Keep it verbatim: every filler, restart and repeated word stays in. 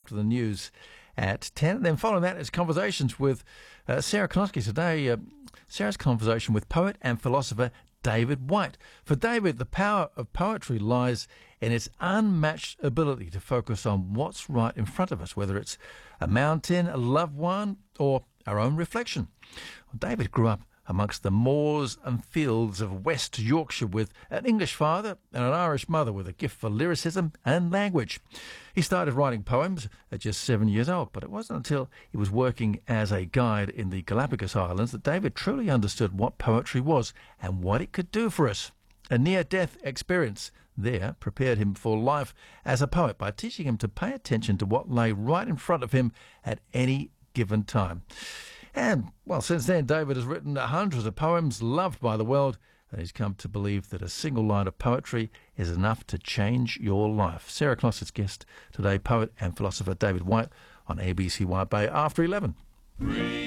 after the news at ten. And then following that is conversations with uh, Sarah Konoski. Today, uh, Sarah's conversation with poet and philosopher David Whyte. For David, the power of poetry lies in its unmatched ability to focus on what's right in front of us, whether it's a mountain, a loved one, or our own reflection. Well, David grew up amongst the moors and fields of West Yorkshire with an English father and an Irish mother with a gift for lyricism and language. He started writing poems at just seven years old, but it wasn't until he was working as a guide in the Galapagos Islands that David truly understood what poetry was and what it could do for us. A near-death experience there prepared him for life as a poet by teaching him to pay attention to what lay right in front of him at any given time. And, well, since then, David has written hundreds of poems loved by the world, and he's come to believe that a single line of poetry is enough to change your life. Sarah Knoss's guest today, poet and philosopher David Whyte, on A B C Wide Bay after eleven.